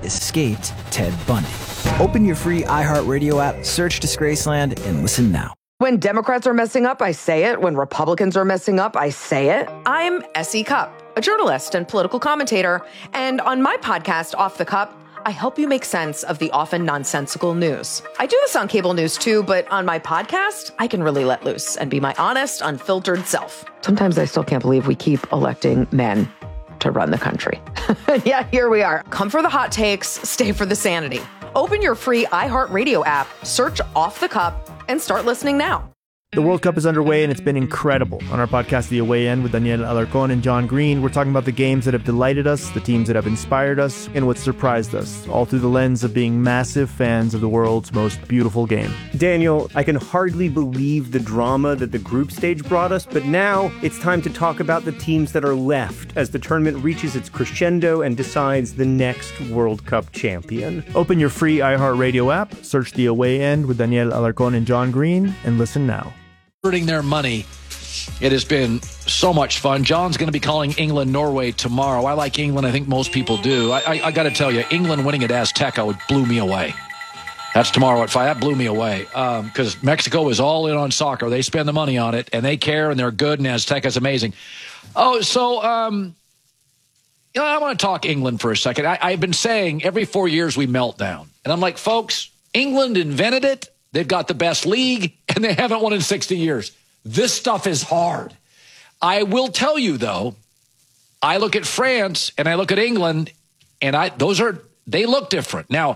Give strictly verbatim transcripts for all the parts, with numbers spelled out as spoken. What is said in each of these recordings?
escaped Ted Bundy. Open your free iHeartRadio app, search Disgraceland, and listen now. When Democrats are messing up, I say it. When Republicans are messing up, I say it. I'm Essie Cupp, a journalist and political commentator. And on my podcast, Off the Cup, I help you make sense of the often nonsensical news. I do this on cable news too, but on my podcast, I can really let loose and be my honest, unfiltered self. Sometimes I still can't believe we keep electing men to run the country. Yeah, here we are. Come for the hot takes, stay for the sanity. Open your free iHeartRadio app, search Off the Cup, and start listening now. The World Cup is underway, and it's been incredible. On our podcast, The Away End, with Daniel Alarcón and John Green, we're talking about the games that have delighted us, the teams that have inspired us, and what surprised us, all through the lens of being massive fans of the world's most beautiful game. Daniel, I can hardly believe the drama that the group stage brought us, but now it's time to talk about the teams that are left as the tournament reaches its crescendo and decides the next World Cup champion. Open your free iHeartRadio app, search The Away End with Daniel Alarcón and John Green, and listen now. Their money. It has been so much fun. John's going to be calling England Norway tomorrow. I like England. I think most people do. I, I, I got to tell you, England winning at Azteca blew me away. That's tomorrow at five. That blew me away because um, Mexico is all in on soccer. They spend the money on it, and they care, and they're good, and Azteca's amazing. Oh, so um, you know, I want to talk England for a second. I, I've been saying every four years we melt down, and I'm like, folks, England invented it. They've got the best league, and they haven't won in sixty years. This stuff is hard. I will tell you, though, I look at France, and I look at England, and I those are they look different. Now,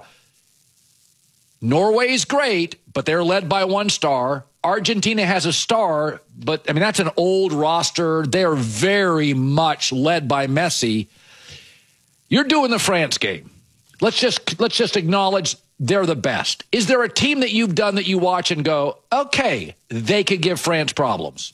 Norway's great, but they're led by one star. Argentina has a star, but, I mean, that's an old roster. They're very much led by Messi. You're doing the France game. Let's just let's just acknowledge they're the best. Is there a team that you've done that you watch and go, okay, they could give France problems?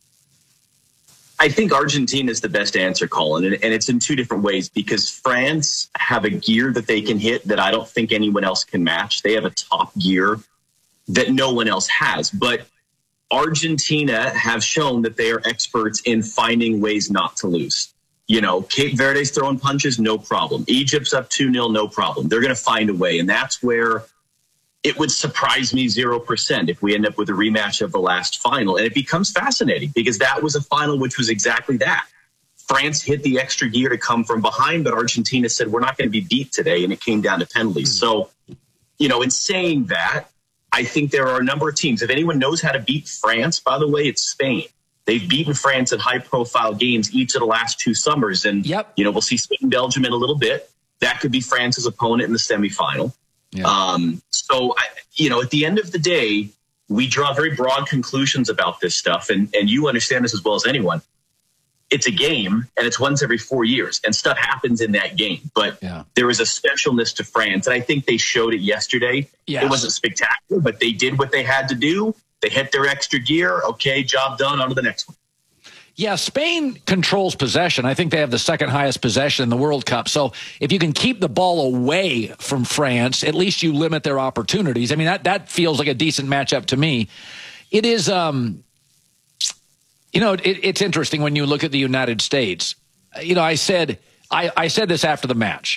I think Argentina is the best answer, Colin, and, and it's in two different ways because France have a gear that they can hit that I don't think anyone else can match. They have a top gear that no one else has. But Argentina have shown that they are experts in finding ways not to lose. You know, Cape Verde's throwing punches, no problem. Egypt's up two nil, no problem. They're going to find a way. And that's where it would surprise me zero percent if we end up with a rematch of the last final. And it becomes fascinating because that was a final which was exactly that. France hit the extra gear to come from behind, but Argentina said, we're not going to be beat today. And it came down to penalties. So, you know, in saying that, I think there are a number of teams. If anyone knows how to beat France, by the way, it's Spain. They've beaten France in high-profile games each of the last two summers. And, yep. you know, we'll see Spain, Belgium in a little bit. That could be France's opponent in the semifinal. Yeah. Um, so, I, you know, at the end of the day, we draw very broad conclusions about this stuff. And, and you understand this as well as anyone. It's a game, and it's once every four years. And stuff happens in that game. But yeah. there is a specialness to France. And I think they showed it yesterday. Yes. It wasn't spectacular, but they did what they had to do. They hit their extra gear. Okay, job done. On to the next one. Yeah, Spain controls possession. I think they have the second highest possession in the World Cup. So if you can keep the ball away from France, at least you limit their opportunities. I mean, that, that feels like a decent matchup to me. It is, um, you know, it, it's interesting when you look at the United States. You know, I said, I, I said this after the match.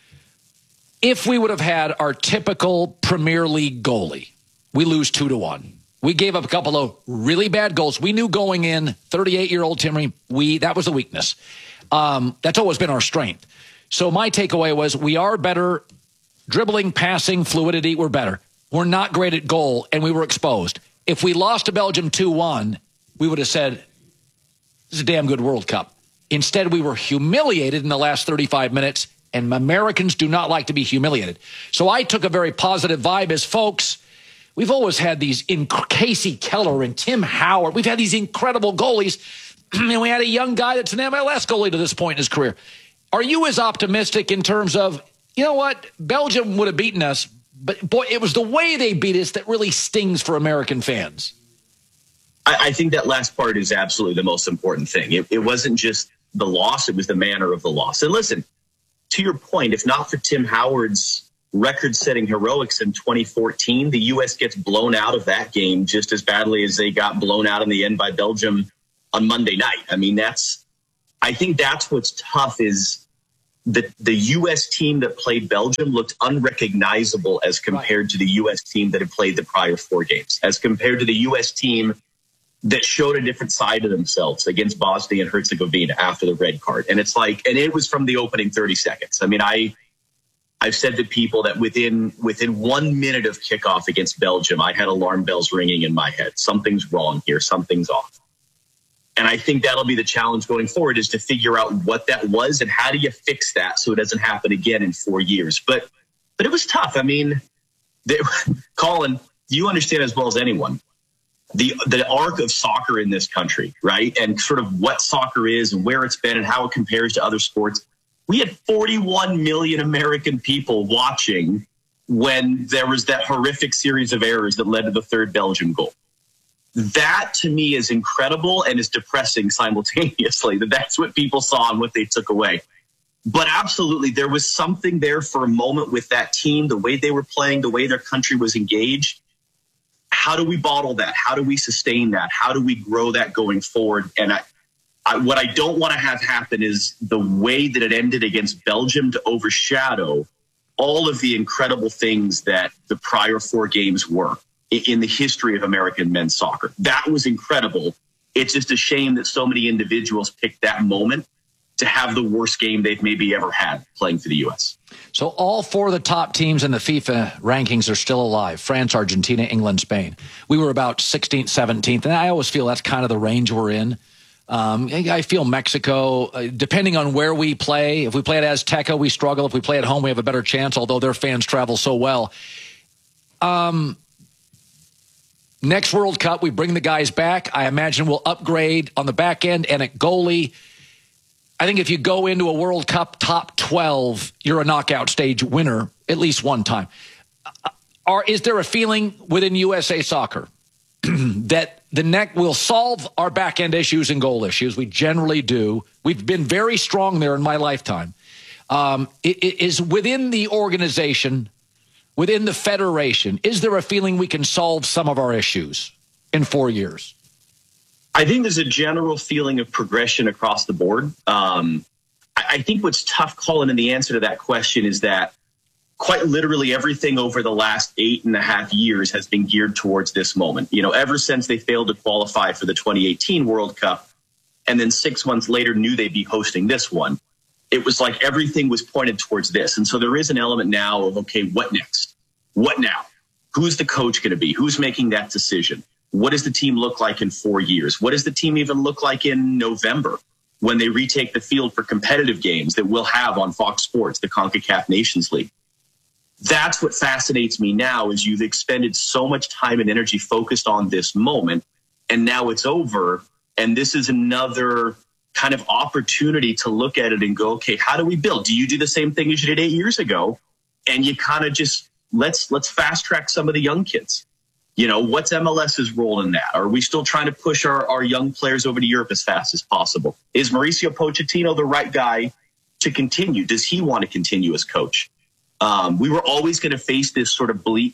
If we would have had our typical Premier League goalie, we lose two to one. We gave up a couple of really bad goals. We knew going in, thirty-eight-year-old Timmy, we that was a weakness. Um, that's always been our strength. So my takeaway was we are better dribbling, passing, fluidity, we're better. We're not great at goal, and we were exposed. If we lost to Belgium two one, we would have said, this is a damn good World Cup. Instead, we were humiliated in the last thirty-five minutes, and Americans do not like to be humiliated. So I took a very positive vibe as folks. We've always had these in Casey Keller and Tim Howard. We've had these incredible goalies. And we had a young guy that's an M L S goalie to this point in his career. Are you as optimistic in terms of, you know what, Belgium would have beaten us, but boy, it was the way they beat us that really stings for American fans? I, I think that last part is absolutely the most important thing. It, it wasn't just the loss, it was the manner of the loss. And listen, to your point, if not for Tim Howard's record-setting heroics in twenty fourteen, the U S gets blown out of that game just as badly as they got blown out in the end by Belgium on Monday night. I mean, that's, I think that's what's tough is the, the U S team that played Belgium looked unrecognizable as compared right. to the U S team that had played the prior four games, as compared to the U S team that showed a different side of themselves against Bosnia and Herzegovina after the red card. And it's like, and it was from the opening thirty seconds. I mean, I, I've said to people that within, within one minute of kickoff against Belgium, I had alarm bells ringing in my head. Something's wrong here. Something's off. And I think that'll be the challenge going forward, is to figure out what that was and how do you fix that so it doesn't happen again in four years. But, but it was tough. I mean, they, Colin, you understand as well as anyone, the the arc of soccer in this country, right? And sort of what soccer is and where it's been and how it compares to other sports. We had forty-one million American people watching when there was that horrific series of errors that led to the third Belgian goal. That to me is incredible and is depressing simultaneously, that that's what people saw and what they took away. But absolutely, there was something there for a moment with that team, the way they were playing, the way their country was engaged. How do we bottle that? How do we sustain that? How do we grow that going forward? And I, I, what I don't want to have happen is the way that it ended against Belgium to overshadow all of the incredible things that the prior four games were in, in the history of American men's soccer. That was incredible. It's just a shame that so many individuals picked that moment to have the worst game they've maybe ever had playing for the U S. So all four of the top teams in the FIFA rankings are still alive: France, Argentina, England, Spain. We were about sixteenth, seventeenth, and I always feel that's kind of the range we're in. Um, I feel Mexico, uh, depending on where we play, if we play at Azteca, we struggle. If we play at home, we have a better chance, although their fans travel so well. Um, next World Cup, we bring the guys back. I imagine we'll upgrade on the back end and at goalie. I think if you go into a World Cup top twelve, you're a knockout stage winner at least one time. Or is there a feeling within U S A Soccer that the neck will solve our back end issues and goal issues? We generally do. We've been very strong there in my lifetime. Um, it, it is within the organization, within the federation, is there a feeling we can solve some of our issues in four years? I think there's a general feeling of progression across the board. Um, I, I think what's tough, Colin, in the answer to that question is that quite literally everything over the last eight and a half years has been geared towards this moment. You know, ever since they failed to qualify for the twenty eighteen World Cup, and then six months later knew they'd be hosting this one, it was like everything was pointed towards this. And so there is an element now of, okay, what next? What now? Who's the coach going to be? Who's making that decision? What does the team look like in four years? What does the team even look like in November when they retake the field for competitive games that we'll have on Fox Sports, the CONCACAF Nations League? That's what fascinates me now, is you've expended so much time and energy focused on this moment, and now it's over. And this is another kind of opportunity to look at it and go, okay, how do we build? Do you do the same thing as you did eight years ago? And you kind of just, let's, let's fast track some of the young kids. You know, what's MLS's role in that? Are we still trying to push our, our young players over to Europe as fast as possible? Is Mauricio Pochettino the right guy to continue? Does he want to continue as coach? Um, we were always going to face this sort of bleak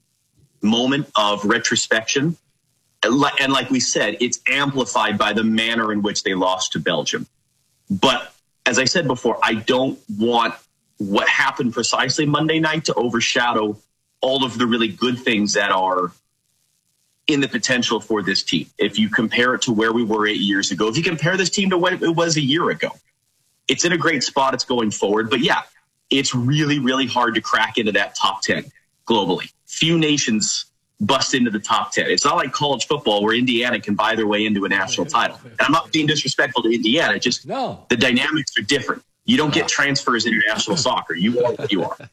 moment of retrospection. And like, and like we said, it's amplified by the manner in which they lost to Belgium. But as I said before, I don't want what happened precisely Monday night to overshadow all of the really good things that are in the potential for this team. If you compare it to where we were eight years ago, if you compare this team to what it was a year ago, it's in a great spot. It's going forward. But yeah, it's really, really hard to crack into that top ten globally. Few nations bust into the top ten. It's not like college football where Indiana can buy their way into a national title. And I'm not being disrespectful to Indiana, just no. The dynamics are different. You don't get transfers in international soccer. You are what you are.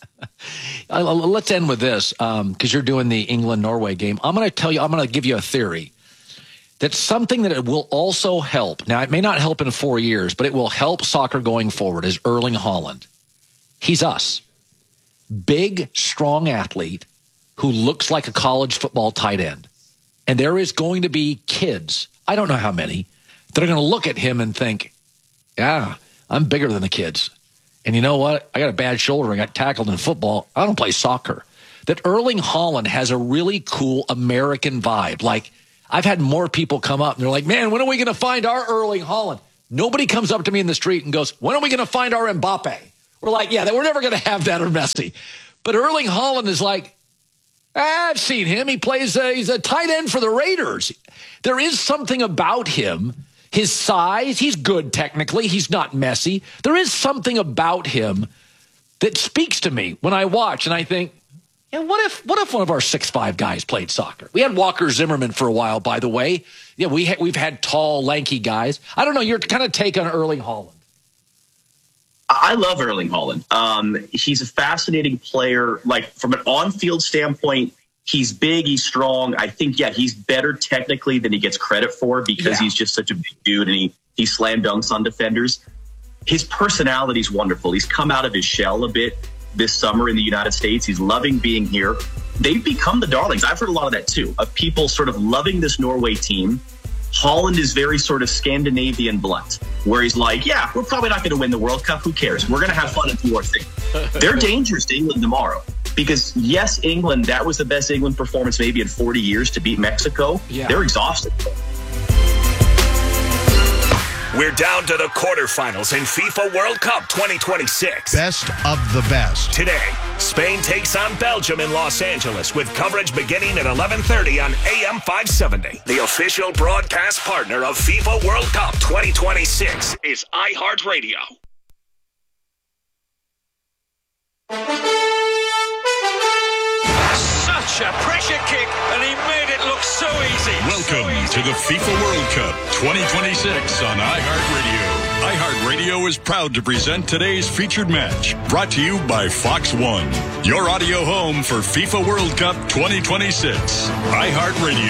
Let's end with this, because um, you're doing the England-Norway game. I'm going to tell you, I'm going to give you a theory that's something that it will also help. Now, it may not help in four years, but it will help soccer going forward, is Erling Haaland. He's us. Big, strong athlete who looks like a college football tight end. And there is going to be kids, I don't know how many, that are going to look at him and think, yeah, I'm bigger than the kids. And you know what? I got a bad shoulder. I got tackled in football. I don't play soccer. That Erling Haaland has a really cool American vibe. Like, I've had more people come up and they're like, man, when are we going to find our Erling Haaland? Nobody comes up to me in the street and goes, when are we going to find our Mbappe? We're like, yeah, we're never going to have that or Messi. But Erling Haaland is like, I've seen him. He plays, a, he's a tight end for the Raiders. There is something about him. His size, he's good technically. He's not Messi. There is something about him that speaks to me when I watch and I think, yeah, what if what if one of our six five guys played soccer? We had Walker Zimmerman for a while, by the way. Yeah, we ha- we've had tall, lanky guys. I don't know, your kind of take on Erling Haaland. I love Erling Haaland. Um, he's a fascinating player. Like, from an on-field standpoint, he's big, he's strong. I think, yeah, he's better technically than he gets credit for because yeah. he's just such a big dude and he, he slam dunks on defenders. His personality's wonderful. He's come out of his shell a bit this summer in the United States. He's loving being here. They've become the darlings. I've heard a lot of that too, of people sort of loving this Norway team. Holland is very sort of Scandinavian blunt, where he's like, yeah, we're probably not going to win the World Cup. Who cares? We're going to have fun and do our thing. They're dangerous to England tomorrow because, yes, England, that was the best England performance maybe in forty years to beat Mexico. Yeah. They're exhausted. We're down to the quarterfinals in FIFA World Cup twenty twenty-six. Best of the best. Today, Spain takes on Belgium in Los Angeles with coverage beginning at eleven thirty on A M five seventy. The official broadcast partner of FIFA World Cup twenty twenty-six is iHeartRadio. Such a pressure kick, and he made it look so easy. Welcome so easy. to the FIFA World Cup twenty twenty-six on iHeartRadio. iHeartRadio is proud to present today's featured match, brought to you by Fox One, your audio home for FIFA World Cup twenty twenty-six. iHeartRadio.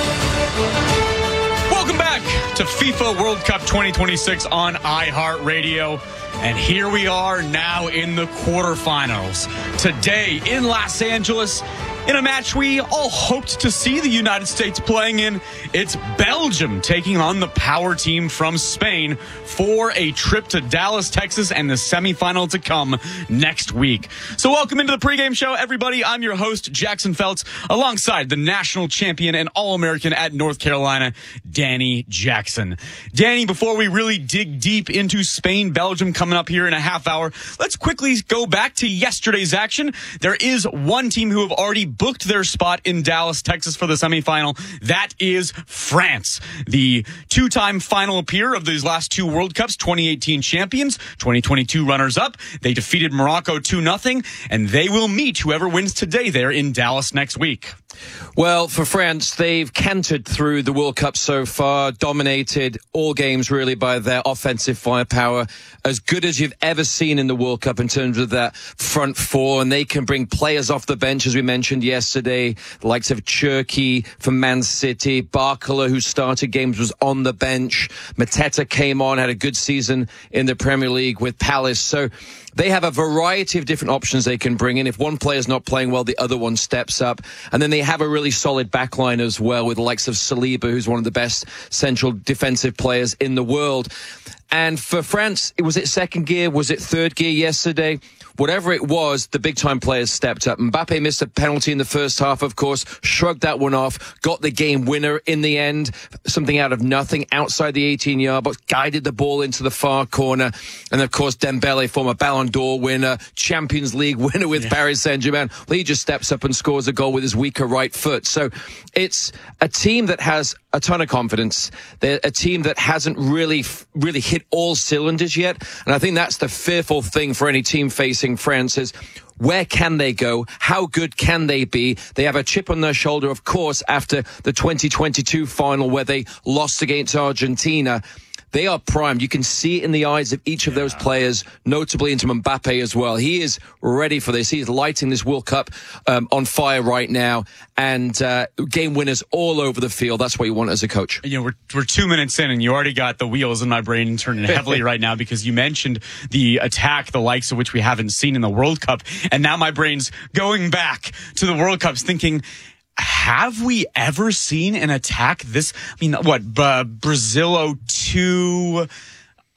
Welcome back to FIFA World Cup twenty twenty-six on iHeartRadio. And here we are now in the quarterfinals. Today in Los Angeles, in a match we all hoped to see the United States playing in. It's Belgium taking on the power team from Spain for a trip to Dallas, Texas, and the semifinal to come next week. So welcome into the pregame show, everybody. I'm your host, Jackson Feltz, alongside the national champion and All-American at North Carolina, Danny Jackson. Danny, before we really dig deep into Spain-Belgium coming up here in a half hour, let's quickly go back to yesterday's action. There is one team who have already booked their spot in Dallas, Texas for the semifinal. That is France, the two-time final appear of these last two World Cups, twenty eighteen champions, twenty twenty-two runners-up. They defeated Morocco two nothing, and they will meet whoever wins today there in Dallas next week. Well, for France, they've cantered through the World Cup so far, dominated all games really by their offensive firepower, as good as you've ever seen in the World Cup in terms of that front four, and they can bring players off the bench, as we mentioned yesterday, the likes of Cherki from Man City, Barcola, who started games, was on the bench, Mateta came on, had a good season in the Premier League with Palace, so they have a variety of different options they can bring in. If one player's not playing well, the other one steps up. And then they have a really solid backline as well with the likes of Saliba, who's one of the best central defensive players in the world. And for France, was it second gear? Was it third gear yesterday? Whatever it was, the big-time players stepped up. Mbappe missed a penalty in the first half, of course, shrugged that one off, got the game winner in the end, something out of nothing outside the eighteen-yard box, guided the ball into the far corner. And, of course, Dembele, former Ballon d'Or winner, Champions League winner with yeah. Paris Saint-Germain, well, he just steps up and scores a goal with his weaker right foot. So it's a team that has a ton of confidence. They're a team that hasn't really, really hit all cylinders yet. And I think that's the fearful thing for any team facing France is, where can they go? How good can they be? They have a chip on their shoulder, of course, after the twenty twenty-two final where they lost against Argentina. They are primed. You can see it in the eyes of each of those players, notably into Mbappe as well. He is ready for this. He is lighting this World Cup um, on fire right now, and uh, game winners all over the field. That's what you want as a coach. You know, we're we're two minutes in, and you already got the wheels in my brain turning heavily right now because you mentioned the attack, the likes of which we haven't seen in the World Cup, and now my brain's going back to the World Cups, thinking, have we ever seen an attack this? I mean, what, uh, Brazil oh two?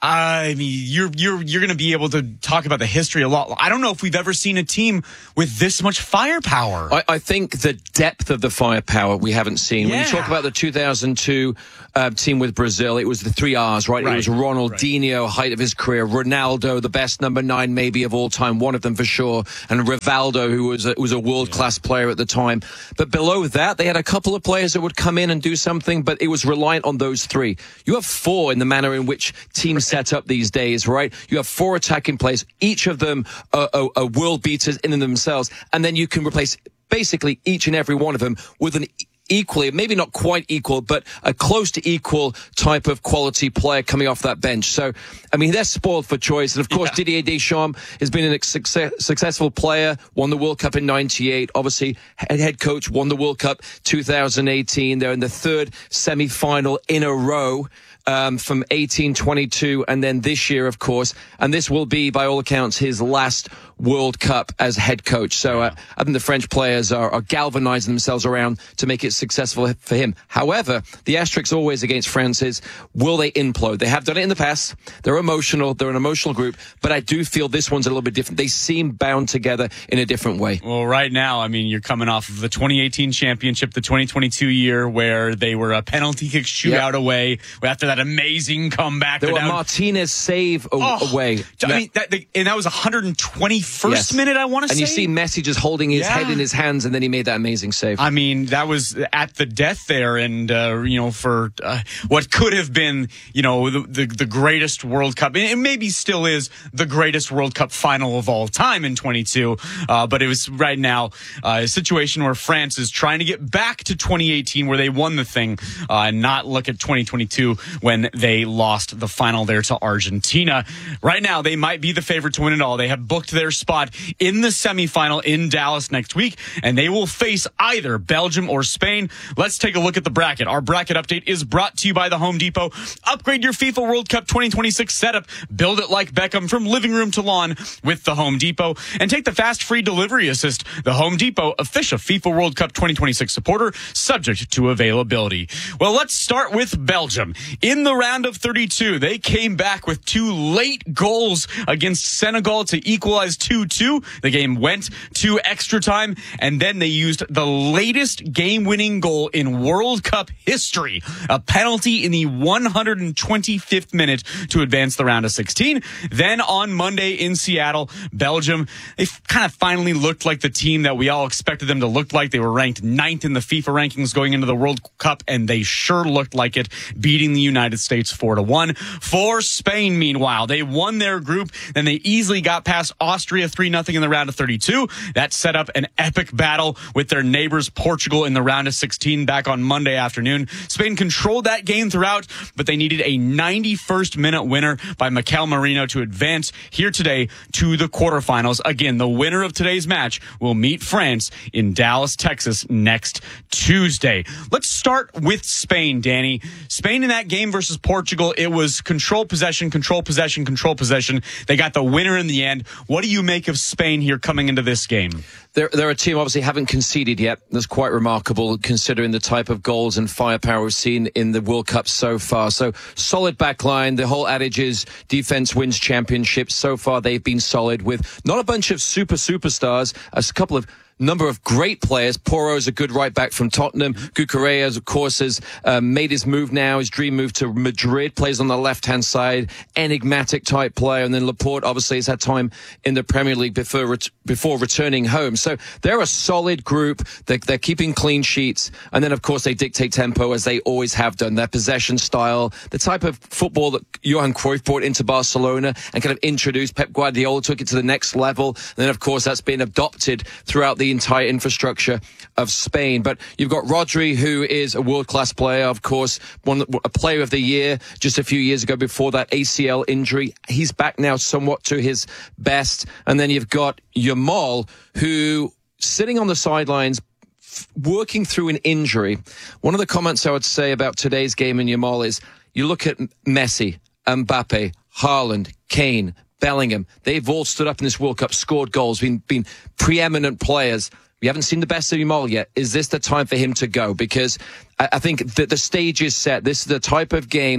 I mean, you're you're you're going to be able to talk about the history a lot. I don't know if we've ever seen a team with this much firepower. I, I think the depth of the firepower we haven't seen. Yeah. When you talk about the two thousand two uh, team with Brazil, it was the three R's, right? Right. It was Ronaldinho, right. height of his career, Ronaldo, the best number nine maybe of all time, one of them for sure, and Rivaldo, who was a, was a world-class yeah. player at the time. But below that, they had a couple of players that would come in and do something, but it was reliant on those three. You have four in the manner in which teams set up these days, right? You have four attacking players, each of them are, are, are world beaters in themselves, and then you can replace basically each and every one of them with an equally, maybe not quite equal, but a close to equal type of quality player coming off that bench. So, I mean, they're spoiled for choice. And of course, yeah. Didier Deschamps has been a success, successful player, won the World Cup in ninety-eight, obviously head coach, won the World Cup two thousand eighteen. They're in the third semi-final in a row. Um, from eighteen twenty-two, and then this year, of course, and this will be, by all accounts, his last World Cup as head coach. So uh, I think the French players are, are galvanizing themselves around to make it successful for him. However, the asterisk always against France is, will they implode? They have done it in the past. They're emotional. They're an emotional group, but I do feel this one's a little bit different. They seem bound together in a different way. Well, right now, I mean, you're coming off of the twenty eighteen championship, the twenty twenty-two year where they were a penalty kick shootout yep. away after that amazing comeback. They were now, Martinez save oh, away. I mean, that, the, and that was one hundred twenty-first yes. minute, I want to say. And you see Messi just holding his yeah. head in his hands, and then he made that amazing save. I mean, that was at the death there, and, uh, you know, for uh, what could have been, you know, the, the, the greatest World Cup, and it maybe still is the greatest World Cup final of all time in twenty-two, uh, but it was right now uh, a situation where France is trying to get back to twenty eighteen, where they won the thing, uh, and not look at twenty twenty-two when they lost the final there to Argentina. Right now, they might be the favorite to win it all. They have booked their spot in the semifinal in Dallas next week, and they will face either Belgium or Spain. Let's take a look at the bracket. Our bracket update is brought to you by the Home Depot. Upgrade your FIFA World Cup twenty twenty-six setup. Build it like Beckham from living room to lawn with the Home Depot. And take the fast free delivery assist. The Home Depot, official FIFA World Cup twenty twenty-six supporter, subject to availability. Well, let's start with Belgium. In the round of thirty-two, they came back with two late goals against Senegal to equalize two two. The game went to extra time, and then they used the latest game-winning goal in World Cup history, a penalty in the one hundred twenty-fifth minute to advance the round of sixteen. Then on Monday in Seattle, Belgium, they kind of finally looked like the team that we all expected them to look like. They were ranked ninth in the FIFA rankings going into the World Cup, and they sure looked like it, beating the United States four to one. For Spain, meanwhile, they won their group, then they easily got past Austria three nothing in the round of thirty-two. That set up an epic battle with their neighbors Portugal in the round of sixteen back on Monday afternoon. Spain controlled that game throughout, but they needed a ninety-first minute winner by Mikel Merino to advance here today to the quarterfinals. Again, the winner of today's match will meet France in Dallas, Texas next Tuesday. Let's start with Spain, Danny. Spain in that game versus Portugal, it was control possession, control possession, control possession. They got the winner in the end. What do you make of Spain here coming into this game? They're, they're a team obviously haven't conceded yet. That's quite remarkable considering the type of goals and firepower we've seen in the World Cup so far. So solid backline. The whole adage is defense wins championships. So far they've been solid with not a bunch of super superstars, a couple of number of great players. Porro's a good right back from Tottenham. Cucurella, of course, has um, made his move now, his dream move to Madrid, plays on the left-hand side, enigmatic type player. And then Laporte obviously has had time in the Premier League before ret- before returning home. So they're a solid group. They're, they're keeping clean sheets. And then, of course, they dictate tempo as they always have done. Their possession style, the type of football that Johan Cruyff brought into Barcelona and kind of introduced. Pep Guardiola took it to the next level. And then, of course, that's been adopted throughout the entire infrastructure of Spain. But you've got Rodri, who is a world-class player, of course, one a player of the year just a few years ago before that A C L injury. He's back now somewhat to his best. And then you've got Yamal, who sitting on the sidelines working through an injury. One of the comments I would say about today's game in Yamal is you look at Messi, Mbappe, Haaland, Kane, Bellingham. They've all stood up in this World Cup, scored goals, been been preeminent players. We haven't seen the best of Yamal yet. Is this the time for him to go? Because I, I think that the stage is set. This is the type of game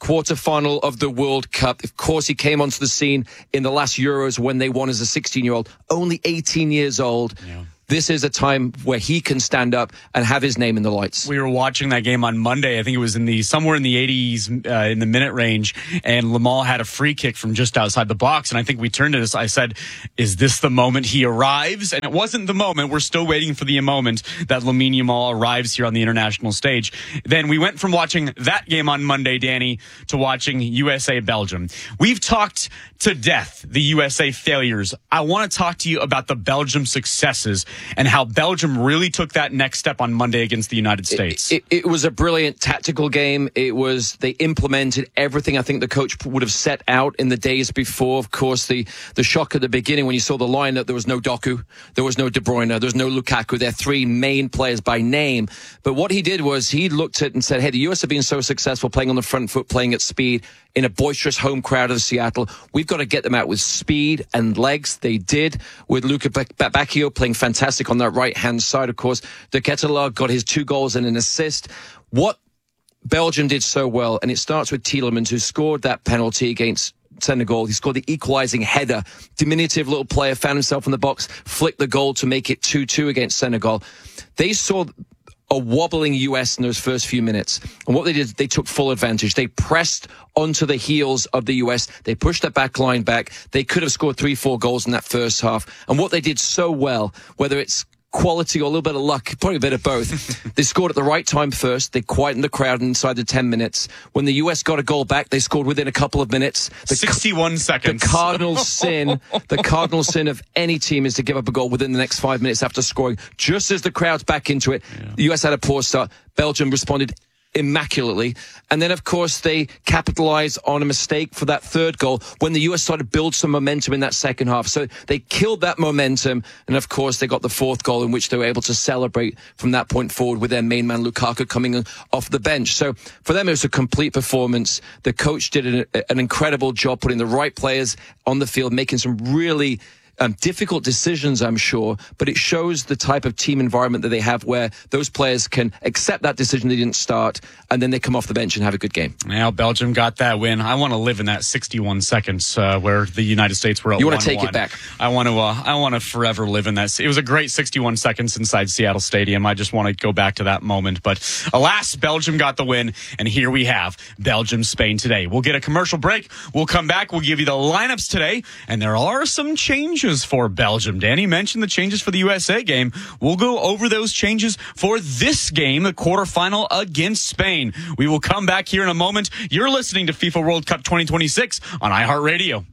quarterfinal of the World Cup. Of course, he came onto the scene in the last Euros when they won as a sixteen-year-old, only eighteen years old. Yeah. This is a time where he can stand up and have his name in the lights. We were watching that game on Monday. I think it was in the somewhere in the eighties, uh, in the minute range, and Lamar had a free kick from just outside the box. And I think we turned to this. I said, "Is this the moment he arrives?" And it wasn't the moment. We're still waiting for the moment that Lamine Yamal arrives here on the international stage. Then we went from watching that game on Monday, Danny, to watching U S A Belgium. We've talked to death the U S A failures. I want to talk to you about the Belgium successes and how Belgium really took that next step on Monday against the United States. It, it, it was a brilliant tactical game. It was, they implemented everything I think the coach would have set out in the days before. Of course, the, the shock at the beginning when you saw the lineup, there was no Doku, there was no De Bruyne, there was no Lukaku. They're three main players by name. But what he did was he looked at it and said, hey, the U S have been so successful playing on the front foot, playing at speed, in a boisterous home crowd of Seattle. We've got to get them out with speed and legs. They did with Luka Bacchio playing fantastic on that right-hand side, of course. De Ketelaere got his two goals and an assist. What Belgium did so well, and it starts with Tielemans, who scored that penalty against Senegal. He scored the equalizing header. Diminutive little player, found himself in the box, flicked the goal to make it two two against Senegal. They saw a wobbling U S in those first few minutes. And what they did, they took full advantage. They pressed onto the heels of the U S. They pushed that back line back. They could have scored three, four goals in that first half. And what they did so well, whether it's quality or a little bit of luck, probably a bit of both. They scored at the right time first. They quietened the crowd inside the ten minutes. When the U S got a goal back, they scored within a couple of minutes. The, sixty-one seconds. The cardinal sin, the cardinal sin of any team is to give up a goal within the next five minutes after scoring. Just as the crowd's back into it, yeah. The U S had a poor start. Belgium responded immaculately. And then, of course, they capitalized on a mistake for that third goal when the U S started to build some momentum in that second half. So they killed that momentum. And, of course, they got the fourth goal in which they were able to celebrate from that point forward with their main man, Lukaku, coming off the bench. So for them, it was a complete performance. The coach did an, an incredible job putting the right players on the field, making some really Um, difficult decisions, I'm sure, but it shows the type of team environment that they have where those players can accept that decision they didn't start and then they come off the bench and have a good game. Now, Belgium got that win. I want to live in that sixty-one seconds uh, where the United States were at You want to take it back? I want to. Uh, I want to forever live in that. It was a great sixty-one seconds inside Seattle Stadium. I just want to go back to that moment. But alas, Belgium got the win, and here we have Belgium, Spain today. We'll get a commercial break. We'll come back. We'll give you the lineups today, and there are some changes for Belgium. Danny mentioned the changes for the U S A game. We'll go over those changes for this game, the quarterfinal against Spain. We will come back here in a moment. You're listening to FIFA World Cup twenty twenty-six on iHeartRadio.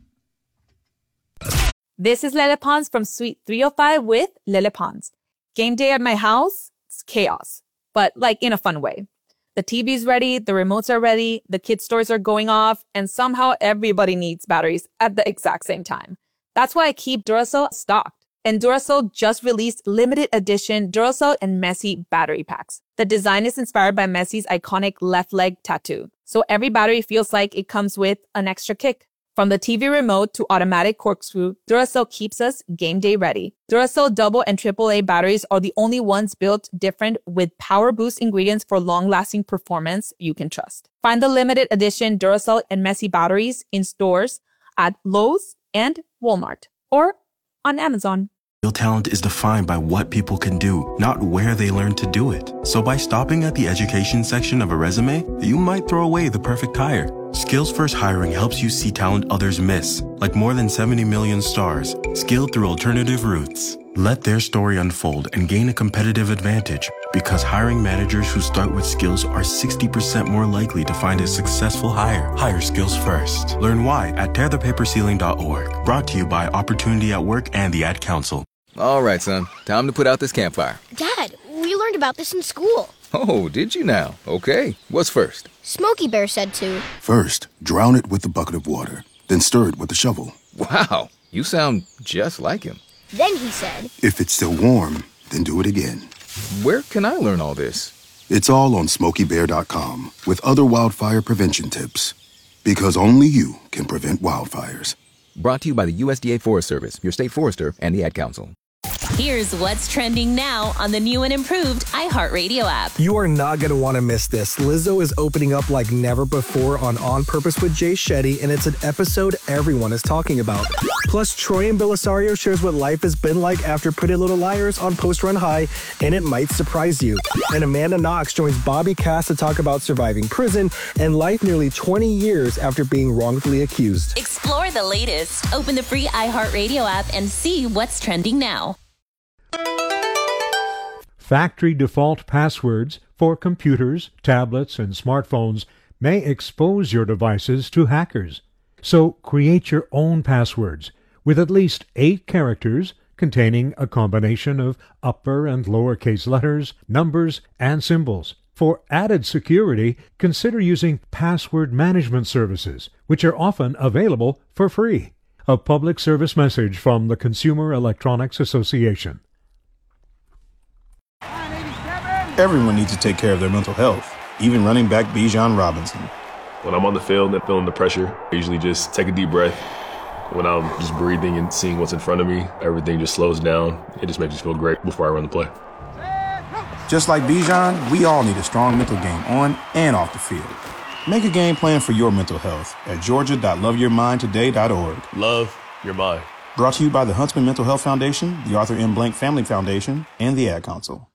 This is Lele Pons from Suite three oh five with Lele Pons. Game day at my house, it's chaos, but like in a fun way. The T V's ready, the remotes are ready, the kids' stores are going off, and somehow everybody needs batteries at the exact same time. That's why I keep Duracell stocked. And Duracell just released limited edition Duracell and Messi battery packs. The design is inspired by Messi's iconic left leg tattoo. So every battery feels like it comes with an extra kick. From the T V remote to automatic corkscrew, Duracell keeps us game day ready. Duracell double and triple A batteries are the only ones built different with power boost ingredients for long-lasting performance you can trust. Find the limited edition Duracell and Messi batteries in stores at Lowe's and Walmart or on Amazon. Real talent is defined by what people can do, not where they learn to do it. So by stopping at the education section of a resume, you might throw away the perfect hire. Skills First Hiring helps you see talent others miss, like more than seventy million stars, skilled through alternative routes. Let their story unfold and gain a competitive advantage, because hiring managers who start with skills are sixty percent more likely to find a successful hire. Hire skills first. Learn why at tear the paper ceiling dot org. Brought to you by Opportunity at Work and the Ad Council. All right, son. Time to put out this campfire. Dad, we learned about this in school. Oh, did you now? Okay. What's first? Smokey Bear said to. First, drown it with a bucket of water. Then stir it with a shovel. Wow. You sound just like him. Then he said, if it's still warm, then do it again. Where can I learn all this? It's all on smokey bear dot com with other wildfire prevention tips. Because only you can prevent wildfires. Brought to you by the U S D A Forest Service, your state forester, and the Ad Council. Here's what's trending now on the new and improved iHeartRadio app. You are not going to want to miss this. Lizzo is opening up like never before on On Purpose with Jay Shetty, and it's an episode everyone is talking about. Plus, Troy and Belisario shares what life has been like after Pretty Little Liars on Post Run High, and it might surprise you. And Amanda Knox joins Bobby Cass to talk about surviving prison and life nearly twenty years after being wrongfully accused. Explore the latest. Open the free iHeartRadio app and see what's trending now. Factory default passwords for computers, tablets, and smartphones may expose your devices to hackers. So create your own passwords with at least eight characters containing a combination of upper and lowercase letters, numbers, and symbols. For added security, consider using password management services, which are often available for free. A public service message from the Consumer Electronics Association. Everyone needs to take care of their mental health, even running back Bijan Robinson. When I'm on the field and feeling the pressure, I usually just take a deep breath. When I'm just breathing and seeing what's in front of me, everything just slows down. It just makes me feel great before I run the play. Just like Bijan, we all need a strong mental game on and off the field. Make a game plan for your mental health at georgia dot love your mind today dot org. Love your mind. Brought to you by the Huntsman Mental Health Foundation, the Arthur M. Blank Family Foundation, and the Ad Council.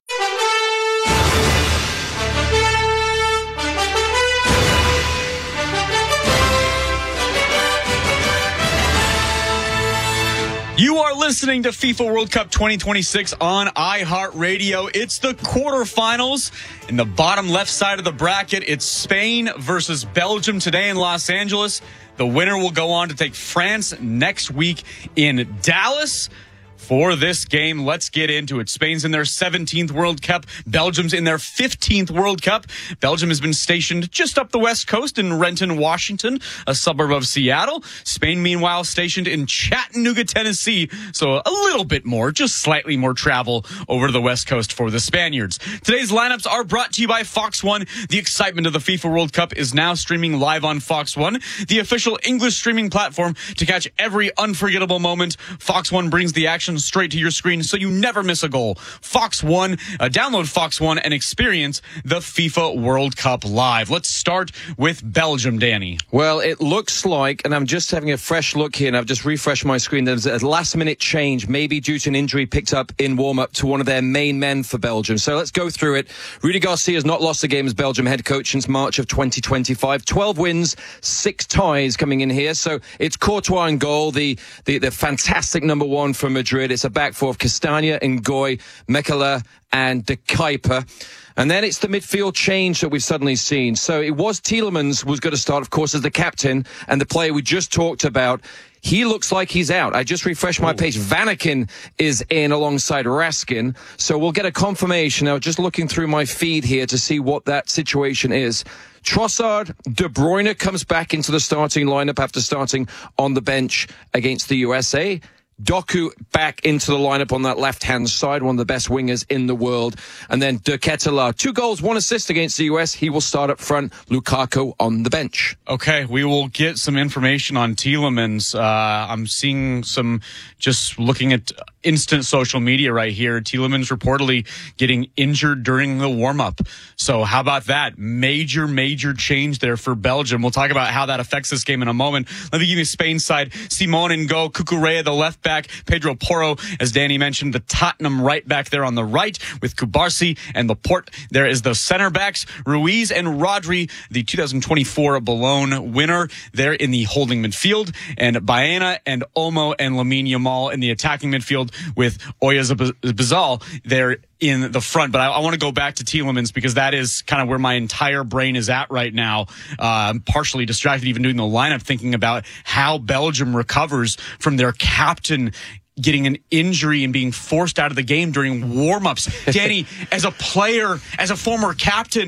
You are listening to FIFA World Cup twenty twenty-six on iHeartRadio. It's the quarterfinals. In the bottom left side of the bracket, it's Spain versus Belgium today in Los Angeles. The winner will go on to take France next week in Dallas. For this game, let's get into it. Spain's in their seventeenth World Cup. Belgium's in their fifteenth World Cup. Belgium has been stationed just up the west coast in Renton, Washington, a suburb of Seattle. Spain, meanwhile, stationed in Chattanooga, Tennessee. So a little bit more, just slightly more travel over to the west coast for the Spaniards. Today's lineups are brought to you by Fox One. The excitement of the FIFA World Cup is now streaming live on Fox One, the official English streaming platform to catch every unforgettable moment. Fox One brings the action straight to your screen so you never miss a goal. Fox One, uh, download Fox One and experience the FIFA World Cup live. Let's start with Belgium, Danny. Well, it looks like, and I'm just having a fresh look here, and I've just refreshed my screen, there's a last-minute change, maybe due to an injury picked up in warm-up to one of their main men for Belgium. So let's go through it. Rudy Garcia has not lost a game as Belgium head coach since March of twenty twenty-five. twelve wins, six ties coming in here. So it's Courtois in goal, the, the, the fantastic number one for Madrid. It's a back four of Castagna, Ngoy, Mekala, and De Kuyper. And then it's the midfield change that we've suddenly seen. So it was Tielemans was going to start, of course, as the captain, and the player we just talked about. He looks like he's out. I just refreshed my page. Vanaken is in alongside Raskin. So we'll get a confirmation. Now, just looking through my feed here to see what that situation is. Trossard, De Bruyne comes back into the starting lineup after starting on the bench against the U S A. Doku back into the lineup on that left-hand side, one of the best wingers in the world. And then De Ketelaere, two goals, one assist against the U S. He will start up front. Lukaku on the bench. Okay, we will get some information on Tielemans. Uh, I'm seeing some, just looking at instant social media right here, Tielemans reportedly getting injured during the warm-up. So how about that? Major, major change there for Belgium. We'll talk about how that affects this game in a moment. Let me give you Spain's side. Simon Ngo, Cucurella, the left back, Pedro Porro, as Danny mentioned, the Tottenham right back there on the right with Kubarsi and Laporte. There is the center backs, Ruiz and Rodri, the two thousand twenty-four Ballon winner there in the holding midfield, and Baena and Olmo and Lamine Yamal in the attacking midfield with Oyarzabal there in the front. But I, I want to go back to Tielemans because that is kind of where my entire brain is at right now. Uh, I'm partially distracted even doing the lineup, thinking about how Belgium recovers from their captain getting an injury and being forced out of the game during warm-ups. Danny, as a player, as a former captain,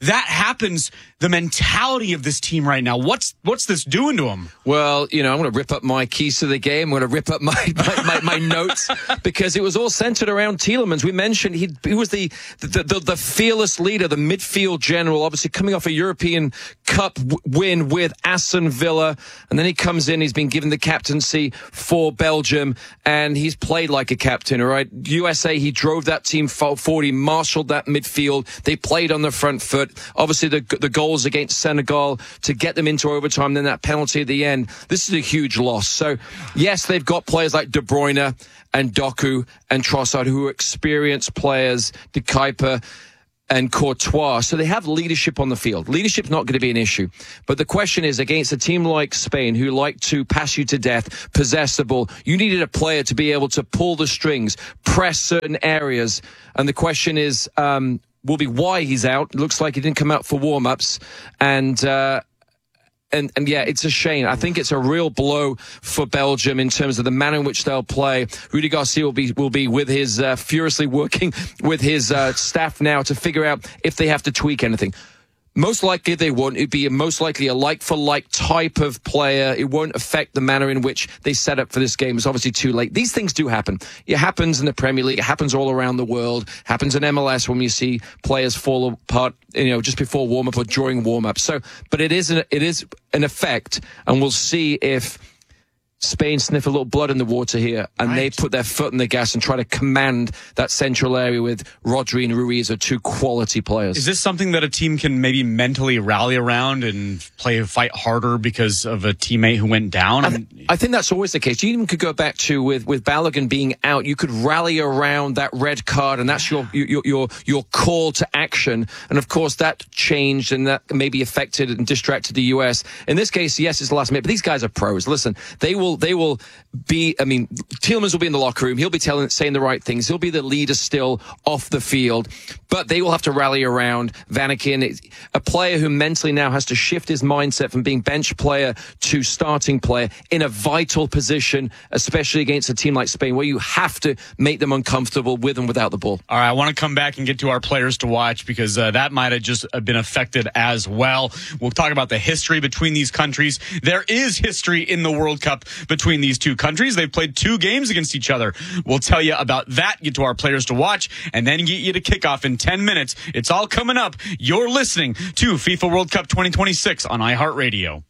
that happens, the mentality of this team right now, what's what's this doing to them? Well, you know, I'm going to rip up my keys to the game. I'm going to rip up my my, my, my notes because it was all centered around Tielemans. We mentioned he he was the the, the the fearless leader, the midfield general, obviously coming off a European Cup w- win with Aston Villa, and then he comes in. He's been given the captaincy for Belgium, and he's played like a captain. All right, U S A, he drove that team forward. He marshaled that midfield. They played on the front foot. Obviously, the the goals against Senegal to get them into overtime, then that penalty at the end. This is a huge loss. So, yes, they've got players like De Bruyne and Doku and Trossard who are experienced players, De Kuyper and Courtois. So they have leadership on the field. Leadership's not going to be an issue. But the question is, against a team like Spain, who like to pass you to death, possess the ball, you needed a player to be able to pull the strings, press certain areas. And the question is, um, will be why he's out. It looks like he didn't come out for warm-ups. And, uh, And, and yeah, it's a shame. I think it's a real blow for Belgium in terms of the manner in which they'll play. Rudy Garcia will be will be with his uh, furiously working with his uh, staff now to figure out if they have to tweak anything. Most likely they won't. It'd be most likely a like-for-like type of player. It won't affect the manner in which they set up for this game. It's obviously too late. These things do happen. It happens in the Premier League. It happens all around the world. It happens in M L S when you see players fall apart, you know, just before warm-up or during warm-up. So, but it is an, it is an effect, and we'll see if Spain sniff a little blood in the water here, and right. they put their foot in the gas and try to command that central area with Rodri and Ruiz are two quality players. Is this something that a team can maybe mentally rally around and play a fight harder because of a teammate who went down? I, th- I think that's always the case. You even could go back to with, with Balogun being out, you could rally around that red card, and that's your, your, your, your call to action. And of course that changed and that maybe affected and distracted the U S. In this case, yes, it's the last minute, but these guys are pros. Listen, they will They will be, I mean, Tielemans will be in the locker room. He'll be telling, saying the right things. He'll be the leader still off the field. But they will have to rally around Vanaken, a player who mentally now has to shift his mindset from being bench player to starting player in a vital position, especially against a team like Spain, where you have to make them uncomfortable with and without the ball. All right, I want to come back and get to our players to watch because uh, that might have just been affected as well. We'll talk about the history between these countries. There is history in the World Cup between these two countries. They've played two games against each other. We'll tell you about that, get to our players to watch, and then get you to kickoff in ten minutes. It's all coming up. You're listening to FIFA World Cup twenty twenty-six on iHeartRadio.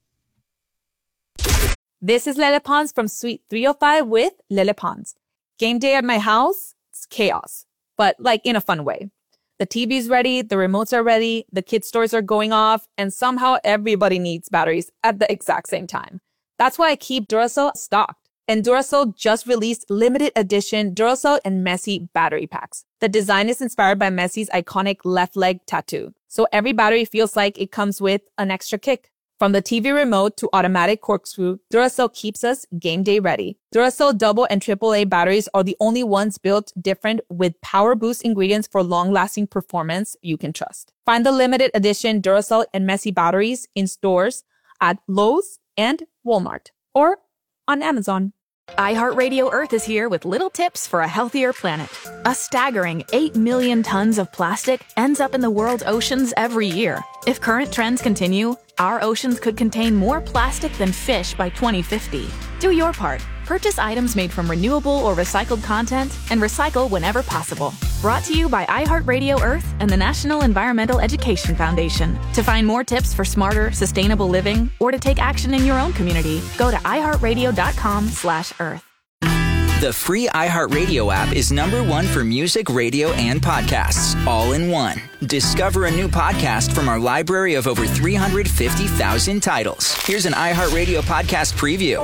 This is Lele Pons from Suite three oh five with Lele Pons. Game day at my house, it's chaos, but like in a fun way. The T V's ready, the remotes are ready, the kids' stores are going off, and somehow everybody needs batteries at the exact same time. That's why I keep Duracell stocked. And Duracell just released limited edition Duracell and Messi battery packs. The design is inspired by Messi's iconic left leg tattoo. So every battery feels like it comes with an extra kick. From the T V remote to automatic corkscrew, Duracell keeps us game day ready. Duracell double and triple A batteries are the only ones built different with power boost ingredients for long-lasting performance you can trust. Find the limited edition Duracell and Messi batteries in stores at Lowe's and Walmart or on Amazon. iHeartRadio Earth is here with little tips for a healthier planet. A staggering eight million tons of plastic ends up in the world's oceans every year. If current trends continue, our oceans could contain more plastic than fish by twenty fifty. Do your part. Purchase items made from renewable or recycled content and recycle whenever possible. Brought to you by iHeartRadio Earth and the National Environmental Education Foundation. To find more tips for smarter, sustainable living or to take action in your own community, go to iHeartRadio.com slash Earth. The free iHeartRadio app is number one for music, radio, and podcasts, all in one. Discover a new podcast from our library of over three hundred fifty thousand titles. Here's an iHeartRadio podcast preview.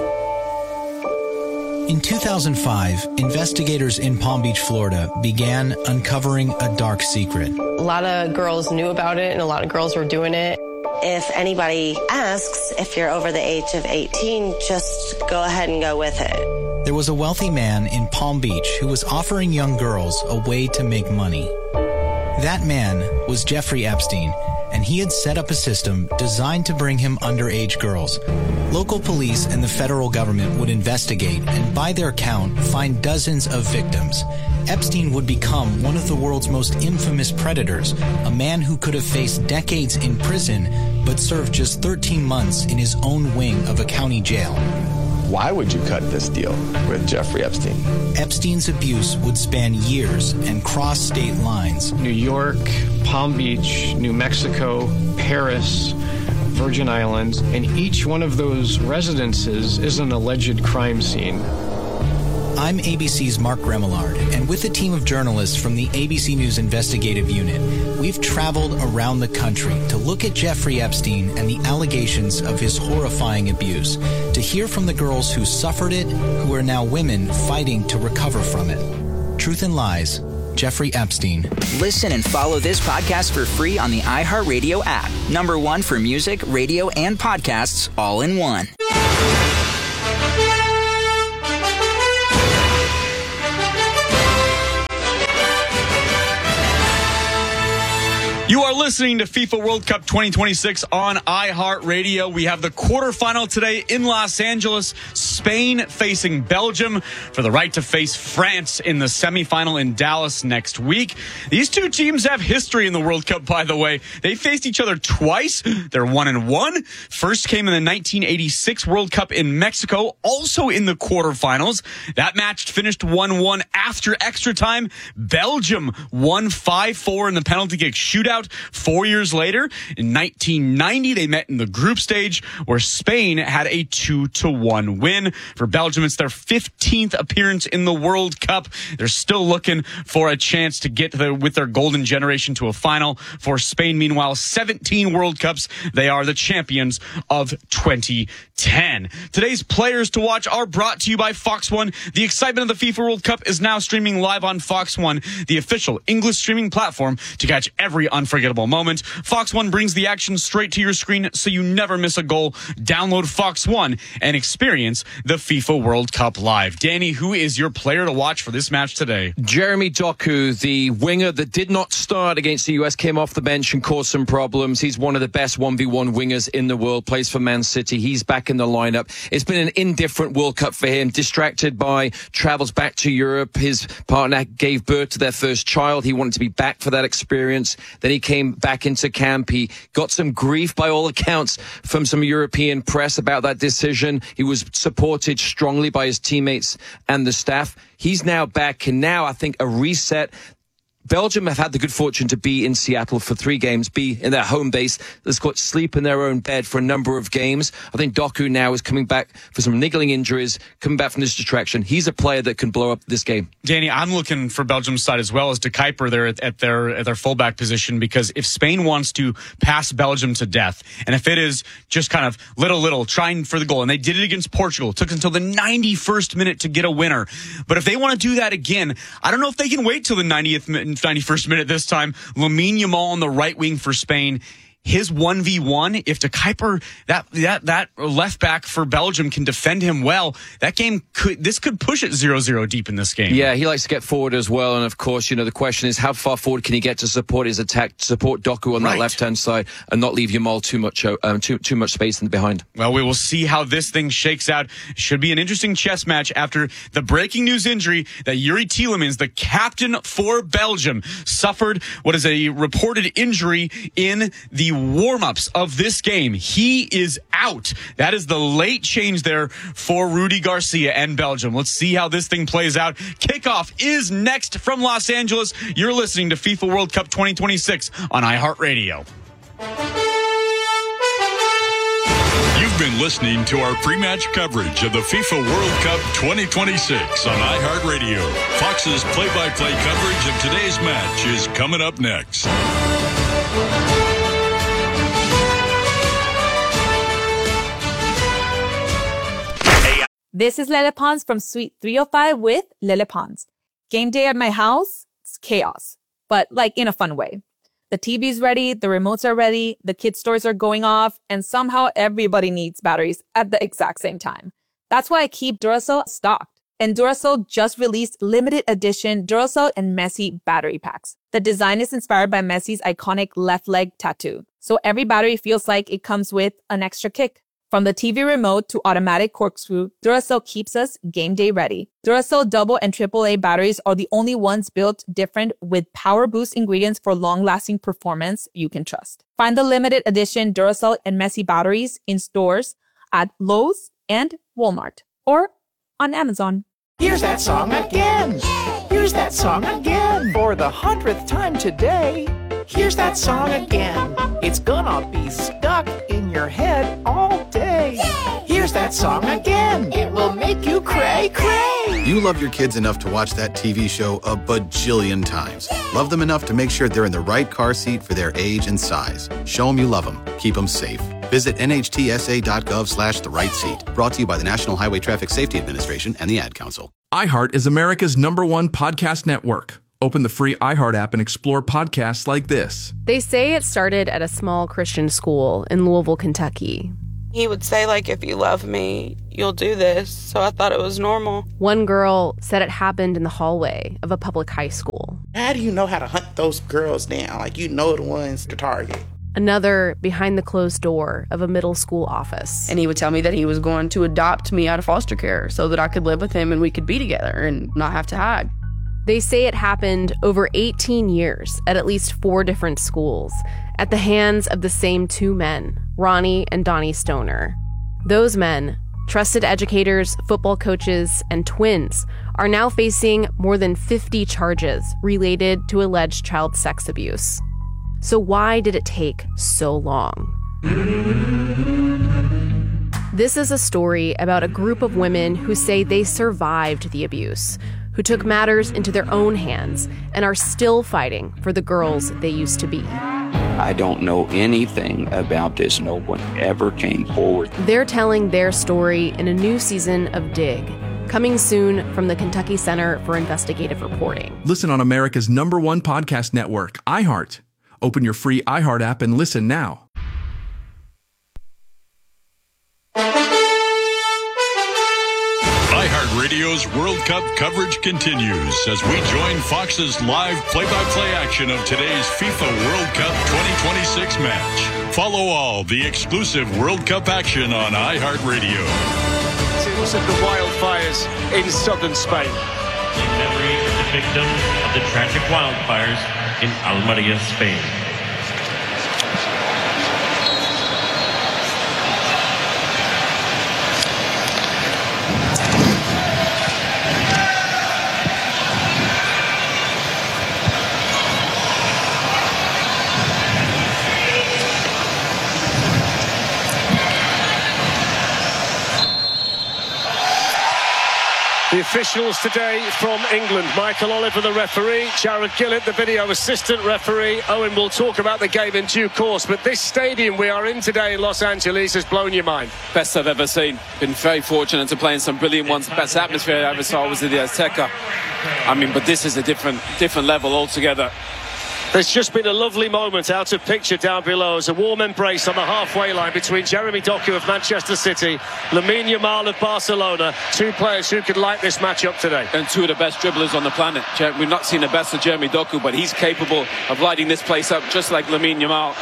In two thousand five, investigators in Palm Beach, Florida, began uncovering a dark secret. A lot of girls knew about it, and a lot of girls were doing it. If anybody asks if you're over the age of eighteen, just go ahead and go with it. There was a wealthy man in Palm Beach who was offering young girls a way to make money. That man was Jeffrey Epstein, and and he had set up a system designed to bring him underage girls. Local police and the federal government would investigate and, by their count, find dozens of victims. Epstein would become one of the world's most infamous predators, a man who could have faced decades in prison but served just thirteen months in his own wing of a county jail. Why would you cut this deal with Jeffrey Epstein? Epstein's abuse would span years and cross state lines. New York, Palm Beach, New Mexico, Paris, Virgin Islands, and each one of those residences is an alleged crime scene. I'm A B C's Mark Remillard, and with a team of journalists from the A B C News Investigative Unit, we've traveled around the country to look at Jeffrey Epstein and the allegations of his horrifying abuse, to hear from the girls who suffered it, who are now women fighting to recover from it. Truth and Lies, Jeffrey Epstein. Listen and follow this podcast for free on the iHeartRadio app. Number one for music, radio, and podcasts all in one. You are listening to FIFA World Cup twenty twenty-six on iHeartRadio. We have the quarterfinal today in Los Angeles. Spain facing Belgium for the right to face France in the semifinal in Dallas next week. These two teams have history in the World Cup, by the way. They faced each other twice. They're one and one. First came in the nineteen eighty-six World Cup in Mexico, also in the quarterfinals. That match finished one one after extra time. Belgium won five four in the penalty kick shootout. Four years later, in nineteen ninety, they met in the group stage where Spain had a two to one win. For Belgium, it's their fifteenth appearance in the World Cup. They're still looking for a chance to get the, with their golden generation to a final. For Spain, meanwhile, seventeen World Cups. They are the champions of twenty ten. Today's players to watch are brought to you by Fox One. The excitement of the FIFA World Cup is now streaming live on Fox One, the official English streaming platform to catch every unforgettable moment. Fox One brings the action straight to your screen so you never miss a goal. Download Fox One and experience the FIFA World Cup live. Danny, who is your player to watch for this match today? Jeremy Doku, the winger that did not start against the U S, came off the bench and caused some problems. He's one of the best one v one wingers in the world, plays for Man City. He's back in the lineup. It's been an indifferent World Cup for him, distracted by travels back to Europe. His partner gave birth to their first child. He wanted to be back for that experience. Then he came back into camp. He got some grief, by all accounts, from some European press about that decision. He was supported strongly by his teammates and the staff. He's now back, and now I think a reset. Belgium have had the good fortune to be in Seattle for three games, be in their home base. Let's call it sleep in their own bed for a number of games. I think Doku now is coming back for some niggling injuries, coming back from this distraction. He's a player that can blow up this game. Danny, I'm looking for Belgium's side as well as De Kuyper there at, at their at their fullback position, because if Spain wants to pass Belgium to death, and if it is just kind of little, little, trying for the goal, and they did it against Portugal, it took until the ninety-first minute to get a winner. But if they want to do that again, I don't know if they can wait till the ninetieth minute. ninety-first minute this time. Lamine Yamal on the right wing for Spain. His one v one, if De Kuyper, that, that, that left back for Belgium can defend him well, that game could, this could push it zero zero deep in this game. Yeah, he likes to get forward as well. And of course, you know, the question is how far forward can he get to support his attack, to support Doku on right. that left-hand side and not leave Yamal too much, um, too, too much space in the behind. Well, we will see how this thing shakes out. Should be an interesting chess match after the breaking news injury that Yuri Tielemans, the captain for Belgium, suffered what is a reported injury in the warm-ups of this game. He is out. That is the late change there for Rudy Garcia and Belgium. Let's see how this thing plays out. Kickoff is next from Los Angeles. You're listening to FIFA World Cup twenty twenty-six on iHeartRadio. You've been listening to our pre-match coverage of the FIFA World Cup twenty twenty-six on iHeartRadio. Fox's play-by-play coverage of today's match is coming up next. This is Lele Pons from Suite three oh five with Lele Pons. Game day at my house, it's chaos, but like in a fun way. The T V's ready, the remotes are ready, the kids' toys are going off, and somehow everybody needs batteries at the exact same time. That's why I keep Duracell stocked. And Duracell just released limited edition Duracell and Messi battery packs. The design is inspired by Messi's iconic left leg tattoo, so every battery feels like it comes with an extra kick. From the T V remote to automatic corkscrew, Duracell keeps us game day ready. Duracell double and triple A batteries are the only ones built different with power boost ingredients for long-lasting performance you can trust. Find the limited edition Duracell and Messi batteries in stores at Lowe's and Walmart or on Amazon. Here's that song again. Here's that song again. For the hundredth time today. Here's that song again. It's gonna be stuck in your head all day. Here's that song again. It will make you cray cray. You love your kids enough to watch that T V show a bajillion times. Love them enough to make sure they're in the right car seat for their age and size. Show them you love them. Keep them safe. Visit N H T S A dot gov slash the right seat. Brought to you by the National Highway Traffic Safety Administration and the Ad Council. iHeart is America's number one podcast network. Open the free iHeart app and explore podcasts like this. They say it started at a small Christian school in Louisville, Kentucky. He would say, like, if you love me, you'll do this. So I thought it was normal. One girl said it happened in the hallway of a public high school. How do you know how to hunt those girls down? Like, you know the ones to target. Another behind the closed door of a middle school office. And he would tell me that he was going to adopt me out of foster care so that I could live with him and we could be together and not have to hide. They say it happened over eighteen years at at least four different schools at the hands of the same two men, Ronnie and Donnie Stoner. Those men, trusted educators, football coaches, and twins, are now facing more than fifty charges related to alleged child sex abuse. So why did it take so long? This is a story about a group of women who say they survived the abuse, who took matters into their own hands and are still fighting for the girls they used to be. I don't know anything about this. No one ever came forward. They're telling their story in a new season of Dig, coming soon from the Kentucky Center for Investigative Reporting. Listen on America's number one podcast network, iHeart. Open your free iHeart app and listen now. iHeartRadio's World Cup coverage continues as we join Fox's live play-by-play action of today's FIFA World Cup twenty twenty-six match. Follow all the exclusive World Cup action on iHeartRadio. Tales of the wildfires in southern Spain. In memory of the victims of the tragic wildfires in Almeria, Spain. The officials today from England: Michael Oliver, the referee; Jared Gillett, the video assistant referee. Owen will talk about the game in due course, but this stadium we are in today in Los Angeles has blown your mind. Best I've ever seen. Been very fortunate to play in some brilliant ones. The best atmosphere I ever saw was at the Azteca. I mean, but this is a different, different level altogether. There's just been a lovely moment out of picture down below as a warm embrace on the halfway line between Jeremy Doku of Manchester City, Lamine Yamal of Barcelona, two players who could light this match up today. And two of the best dribblers on the planet. We've not seen the best of Jeremy Doku, but he's capable of lighting this place up just like Lamine Yamal.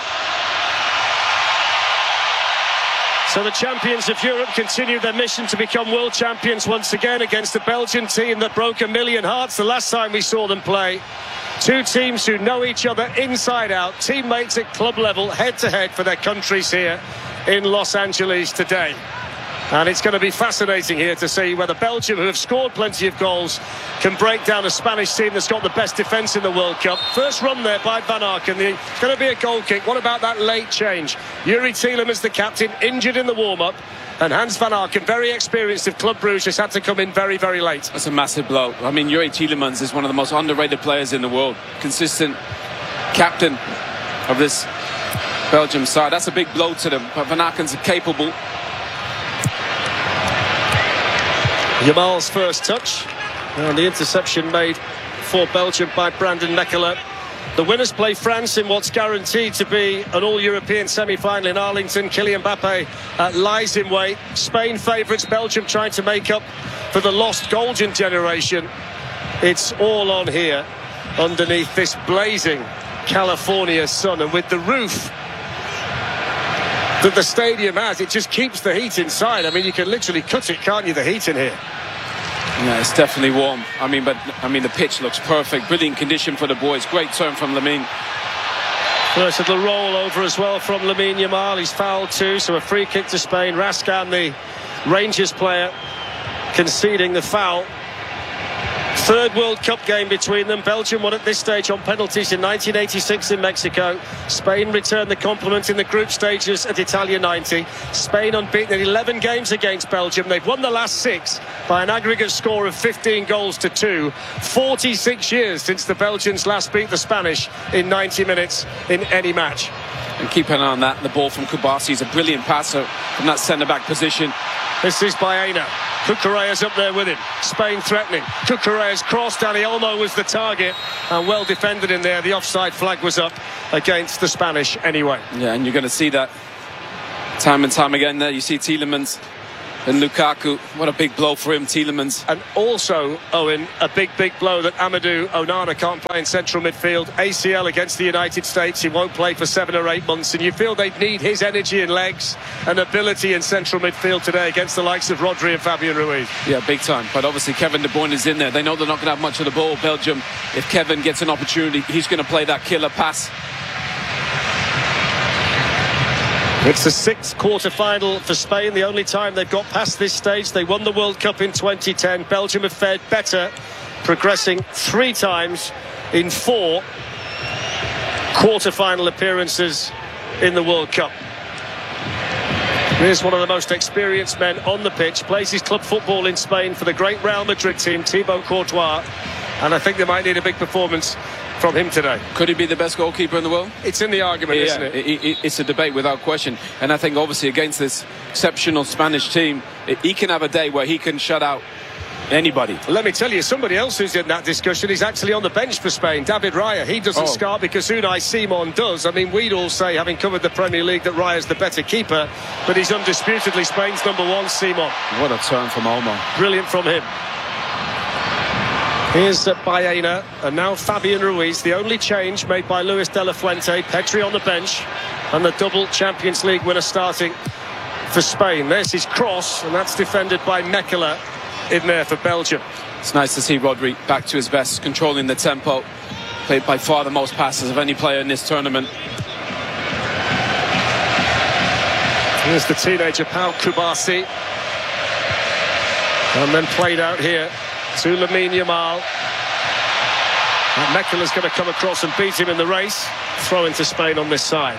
So the champions of Europe continue their mission to become world champions once again against the Belgian team that broke a million hearts the last time we saw them play. Two teams who know each other inside out, teammates at club level, head-to-head for their countries here in Los Angeles today. And it's going to be fascinating here to see whether Belgium, who have scored plenty of goals, can break down a Spanish team that's got the best defence in the World Cup. First run there by Van Aken. It's going to be a goal kick. What about that late change? Yuri Tielemans, the captain, injured in the warm-up. And Hans Van Aken, very experienced of Club Brugge, has had to come in very, very late. That's a massive blow. I mean, Yuri Tielemans is one of the most underrated players in the world. Consistent captain of this Belgium side. That's a big blow to them. But Van Aken's capable. Yamal's first touch. And the interception made for Belgium by Brandon Mechelen. The winners play France in what's guaranteed to be an all-European semi-final in Arlington. Kylian Mbappe uh, lies in wait. Spain favourites, Belgium trying to make up for the lost golden generation. It's all on here underneath this blazing California sun, and with the roof that the stadium has, it just keeps the heat inside. I mean, you can literally cut it, can't you, the heat in here? Yeah, it's definitely warm. I mean, but I mean, the pitch looks perfect. Brilliant condition for the boys. Great turn from Lamine. First little roll over as well from Lamine Yamal. He's fouled too, so a free kick to Spain. Raskan, the Rangers player, conceding the foul. Third World Cup game between them. Belgium won at this stage on penalties in nineteen eighty-six in Mexico. Spain returned the compliment in the group stages at Italia ninety. Spain unbeaten in eleven games against Belgium. They've won the last six by an aggregate score of fifteen goals to two. forty-six years since the Belgians last beat the Spanish in ninety minutes in any match. And keep an eye on that. The ball from Kubasi is a brilliant passer from that centre-back position. This is Baena. Cucurella's up there with him. Spain threatening. Cucurella's cross. Dani Olmo was the target, and well defended in there. The offside flag was up against the Spanish anyway. Yeah, and you're going to see that time and time again there. You see Tielemans and Lukaku. What a big blow for him, Tielemans. And also, Owen, a big, big blow that Amadou Onana can't play in central midfield. A C L against the United States. He won't play for seven or eight months. And you feel they'd need his energy and legs and ability in central midfield today against the likes of Rodri and Fabian Ruiz. Yeah, big time. But obviously Kevin De Bruyne is in there. They know they're not going to have much of the ball, Belgium. If Kevin gets an opportunity, he's going to play that killer pass. It's the sixth quarter-final for Spain, the only time they've got past this stage. They won the World Cup in twenty ten. Belgium have fared better, progressing three times in four quarter-final appearances in the World Cup. Here's one of the most experienced men on the pitch, plays his club football in Spain for the great Real Madrid team, Thibaut Courtois, and I think they might need a big performance from him today. Could he be the best goalkeeper in the world? It's in the argument, yeah, isn't it? It, it? It's a debate without question. And I think obviously against this exceptional Spanish team, he can have a day where he can shut out anybody. Let me tell you, somebody else who's in that discussion is actually on the bench for Spain, David Raya. He doesn't oh. start because Unai Simon does. I mean, we'd all say, having covered the Premier League, that Raya's the better keeper, but he's undisputedly Spain's number one, Simon. What a turn from Olmo. Brilliant from him. Here's uh, Baena, and now Fabian Ruiz. The only change made by Luis de la Fuente. Petri on the bench, and the double Champions League winner starting for Spain. There's his cross, and that's defended by Mekela in there for Belgium. It's nice to see Rodri back to his best, controlling the tempo. Played by far the most passes of any player in this tournament. Here's the teenager Pau Kubasi, and then played out here to Lamine Yamal. Mekela's going to come across and beat him in the race. Throw into Spain on this side.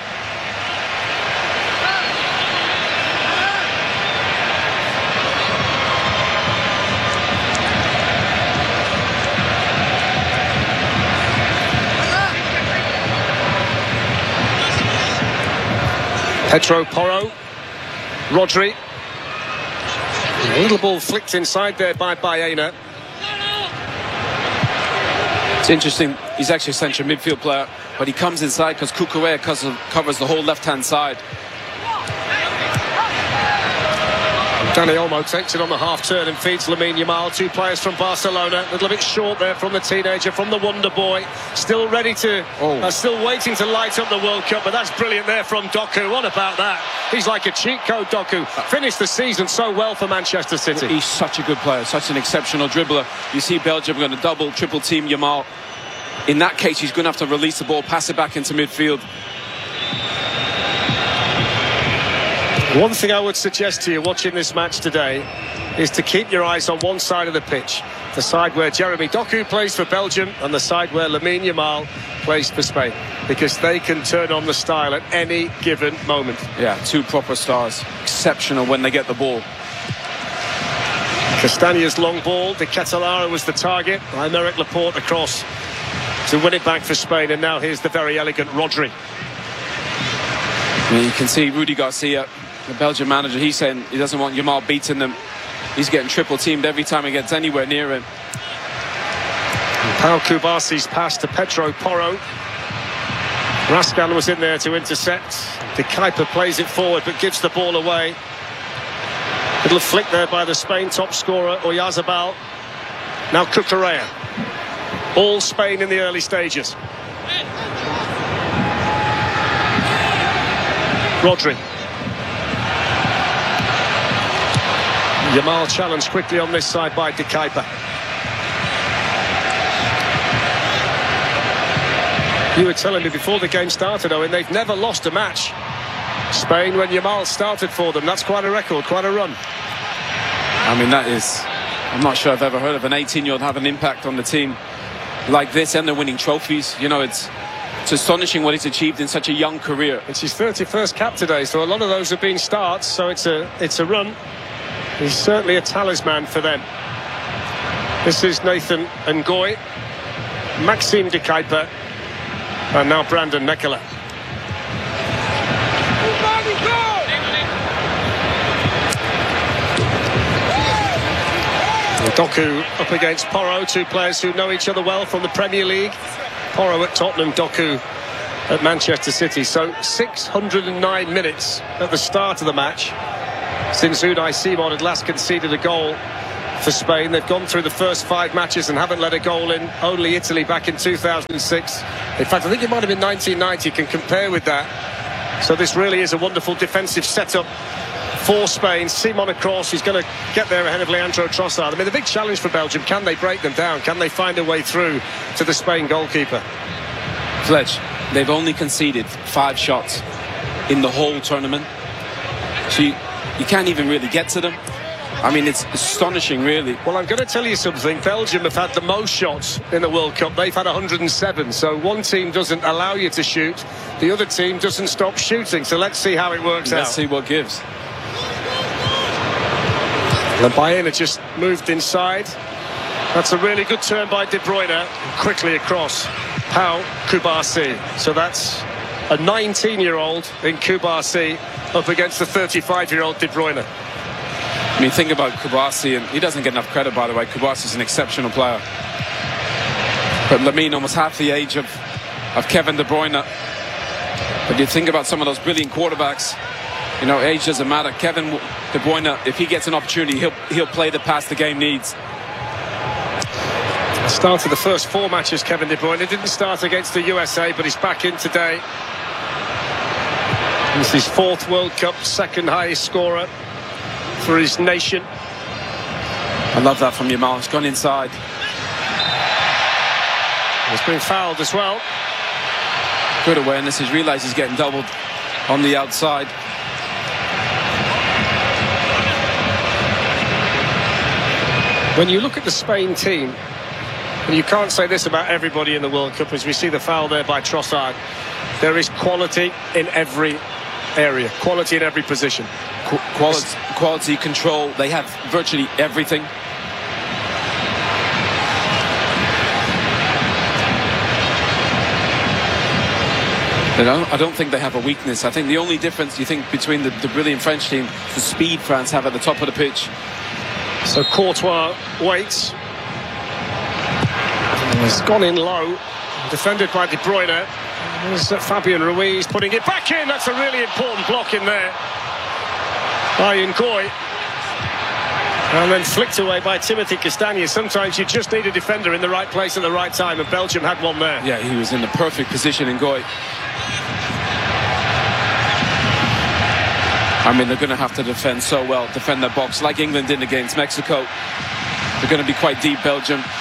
Pedro Porro. Rodri. A little ball flicked inside there by Baena. It's interesting, he's actually a central midfield player, but he comes inside because Cucurella covers the whole left-hand side. Dani Olmo takes it on the half-turn and feeds Lamine Yamal. Two players from Barcelona. A little bit short there from the teenager, from the Wonder Boy. Still ready to, oh. uh, still waiting to light up the World Cup, but that's brilliant there from Doku. What about that? He's like a cheat code, Doku. Finished the season so well for Manchester City. He's such a good player, such an exceptional dribbler. You see Belgium going to double, triple team Yamal. In that case, he's going to have to release the ball, pass it back into midfield. One thing I would suggest to you watching this match today is to keep your eyes on one side of the pitch. The side where Jeremy Doku plays for Belgium and the side where Lamine Yamal plays for Spain. Because they can turn on the style at any given moment. Yeah, two proper stars. Exceptional when they get the ball. Castagna's long ball. De Ketelaere was the target. Aymeric Laporte across to win it back for Spain. And now here's the very elegant Rodri. I mean, you can see Rudy Garcia, the Belgian manager, he's saying he doesn't want Yamal beating them. He's getting triple teamed every time he gets anywhere near him. Pau Kubasi's pass to Pedro Porro. Raskan was in there to intercept. De Kuyper plays it forward but gives the ball away. Little flick there by the Spain top scorer, Oyarzabal. Now Cucurella. All Spain in the early stages. Rodri. Yamal challenged quickly on this side by De Kuyper. You were telling me before the game started, Owen, they've never lost a match. Spain, when Yamal started for them, that's quite a record, quite a run. I mean, that is... I'm not sure I've ever heard of an eighteen-year-old have an impact on the team like this, and they're winning trophies. You know, it's it's astonishing what he's achieved in such a young career. It's his thirty-first cap today, so a lot of those have been starts, so it's a it's a run. He's certainly a talisman for them. This is Nathan Ngoy, Maxime De Kuyper, and now Brandon Nekola. Doku up against Porro, two players who know each other well from the Premier League. Porro at Tottenham, Doku at Manchester City. So six hundred nine minutes at the start of the match since Unai Simon had last conceded a goal for Spain. They've gone through the first five matches and haven't let a goal in. Only Italy back in two thousand six. In fact, I think it might have been nineteen ninety. You can compare with that. So this really is a wonderful defensive setup for Spain. Simon across, he's going to get there ahead of Leandro Trossard. I mean, the big challenge for Belgium, can they break them down? Can they find a way through to the Spain goalkeeper? Fletch, they've only conceded five shots in the whole tournament. So you, you can't even really get to them. I mean, it's astonishing, really. Well, I'm going to tell you something. Belgium have had the most shots in the World Cup. They've had one hundred and seven. So one team doesn't allow you to shoot. The other team doesn't stop shooting. So let's see how it works let's out. Let's see what gives. The Bayern had just moved inside. That's a really good turn by De Bruyne. Quickly across. Pau Kubasi. So that's a nineteen-year-old in Kubasi up against the thirty-five-year-old De Bruyne. I mean, think about Kubasi, and he doesn't get enough credit, by the way. Kubasi is an exceptional player. But Lamine, almost half the age of, of Kevin De Bruyne. But you think about some of those brilliant quarterbacks. You know, age doesn't matter. Kevin De Bruyne, if he gets an opportunity, he'll he'll play the pass the game needs. Started the first four matches, Kevin De Bruyne. Didn't start against the U S A, but he's back in today. It's his fourth World Cup, second highest scorer for his nation. I love that from Yamal. He's gone inside. He's been fouled as well. Good awareness. He's realised he's getting doubled on the outside. When you look at the Spain team, and you can't say this about everybody in the World Cup, as we see the foul there by Trossard, there is quality in every area, quality in every position. Qu quality, quality control, they have virtually everything. I don't, I don't think they have a weakness. I think the only difference, you think, between the, the brilliant French team, the speed France have at the top of the pitch. So Courtois waits. He's gone in low, defended by De Bruyne. There's Fabian Ruiz putting it back in. That's a really important block in there by Ngoy. And then flicked away by Timothy Castagne. Sometimes you just need a defender in the right place at the right time, and Belgium had one there. Yeah, he was in the perfect position, Ngoy. I mean, they're going to have to defend so well, defend their box, like England did against Mexico. They're going to be quite deep, Belgium.